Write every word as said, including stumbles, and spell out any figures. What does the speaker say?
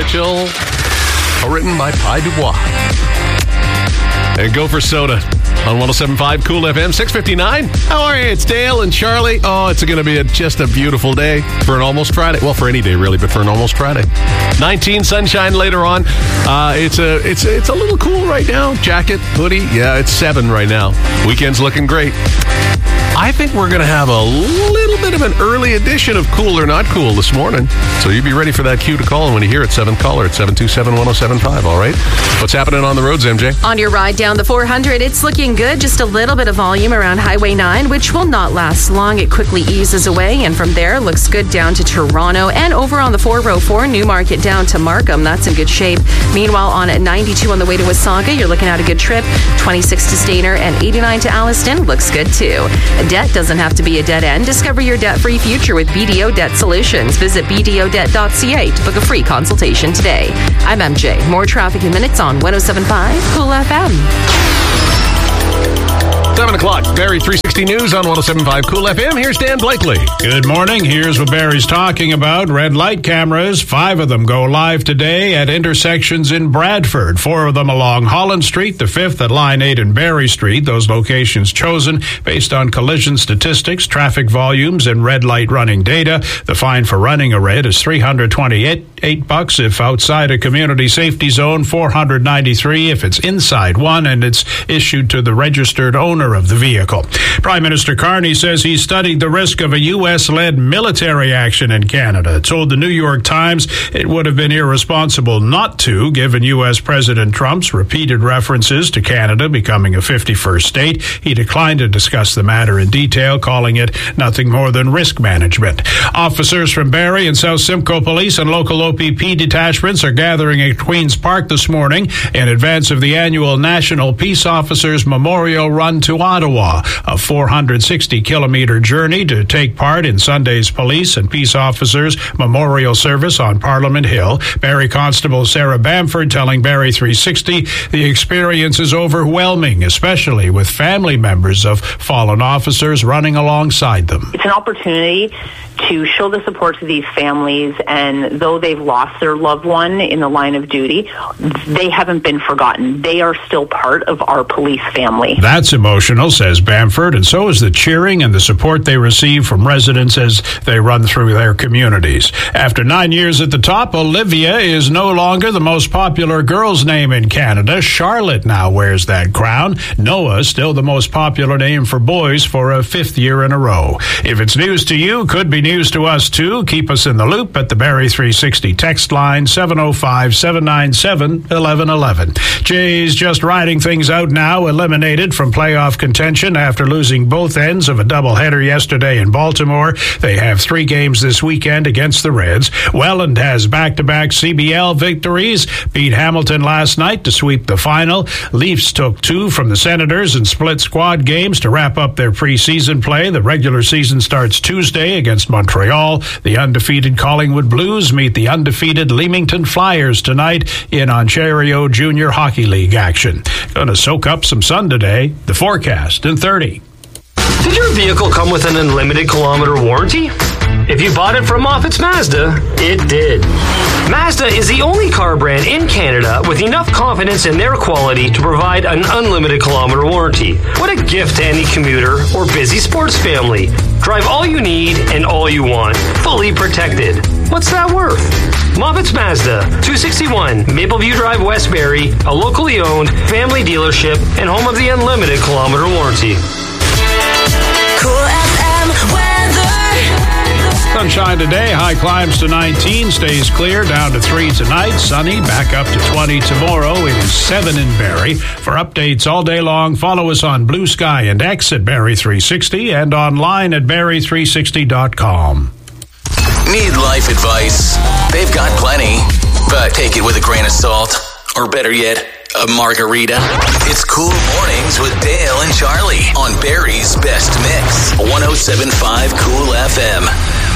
Mitchell. Written by Pi Dubois. And Go for Soda on one oh seven point five Cool F M, six fifty-nine. How are you? It's Dale and Charlie. Oh, it's going to be a, just a beautiful day for an almost Friday. Well, for any day, really, but for an almost Friday. nineteen, sunshine later on. Uh, it's a it's it's a little cool right now. Jacket, hoodie. Yeah, it's seven right now. Weekend's looking great. I think we're going to have a little bit of an early edition of Cool or Not Cool this morning. So you be ready for that cue to call. And when you hear it, seventh caller at seven two seven, one oh seven five. All right? What's happening on the roads, M J? On your ride down the four hundred, it's looking good. Just a little bit of volume around Highway nine, which will not last long. It quickly eases away. And from there, looks good down to Toronto. And over on the four oh four, Newmarket down to Markham. That's in good shape. Meanwhile, on ninety-two on the way to Wasaga, you're looking at a good trip. twenty-six to Stainer and eighty-nine to Alliston looks good too. Debt doesn't have to be a dead end. Discover your debt-free future with B D O Debt Solutions. Visit b d o debt dot c a to book a free consultation today. I'm M J. More traffic in minutes on one oh seven point five Cool F M. seven o'clock, Barrie three sixty News on one oh seven point five Cool F M. Here's Dan Blakely. Good morning. Here's what Barrie's talking about. Red light cameras, five of them go live today at intersections in Bradford. Four of them along Holland Street, the fifth at Line eight and Barrie Street. Those locations chosen based on collision statistics, traffic volumes, and red light running data. The fine for running a red is three hundred twenty-eight eight bucks if outside a community safety zone, four hundred ninety-three if it's inside one, and it's issued to the registered owner of the vehicle. Prime Minister Carney says he studied the risk of a U S-led military action in Canada. Told the New York Times it would have been irresponsible not to, given U S President Trump's repeated references to Canada becoming a fifty-first state. He declined to discuss the matter in detail, calling it nothing more than risk management. Officers from Barrie and South Simcoe Police and local O P P detachments are gathering at Queen's Park this morning in advance of the annual National Peace Officers Memorial Run to Ottawa, a four hundred sixty kilometer journey to take part in Sunday's Police and Peace Officers Memorial Service on Parliament Hill. Barrie Constable Sarah Bamford telling Barrie three sixty the experience is overwhelming, especially with family members of fallen officers running alongside them. It's an opportunity to show the support to these families, and though they've lost their loved one in the line of duty, they haven't been forgotten. They are still part of our police family. That's emotional, says Bamford, and so is the cheering and the support they receive from residents as they run through their communities. After nine years at the top, Olivia is no longer the most popular girl's name in Canada. Charlotte now wears that crown. Noah, still the most popular name for boys for a fifth year in a row. If it's news to you, could be news to us too. Keep us in the loop at the Barrie three sixty text line, seven oh five, seven nine seven, eleven eleven. Jays just riding things out now, eliminated from playoff contention after losing both ends of a doubleheader yesterday in Baltimore. They have three games this weekend against the Reds. Welland has back-to-back C B L victories, beat Hamilton last night to sweep the final. Leafs took two from the Senators and split squad games to wrap up their preseason play. The regular season starts Tuesday against Montreal. The undefeated Collingwood Blues meet the undefeated Leamington Flyers tonight in Ontario Junior Hockey League action. Going to soak up some sun today. The forecast in thirty. Did your vehicle come with an unlimited kilometer warranty? If you bought it from Moffitt's Mazda, it did. Mazda is the only car brand in Canada with enough confidence in their quality to provide an unlimited kilometer warranty. What a gift to any commuter or busy sports family. Drive all you need and all you want, fully protected. What's that worth? Moffitt's Mazda, two sixty-one Mapleview Drive, West Barrie, a locally owned family dealership and home of the unlimited kilometer warranty. Cool F M weather. Sunshine today, high climbs to nineteen, stays clear, down to three tonight, sunny, back up to twenty tomorrow. It is seven in Barrie. For updates all day long, follow us on Blue Sky and X at Barrie three sixty and online at barrie three sixty dot com. Need life advice? They've got plenty, but take it with a grain of salt. Or better yet, a margarita. It's Cool Mornings with Dale and Charlie on Barrie's Best Mix, one oh seven point five Cool F M.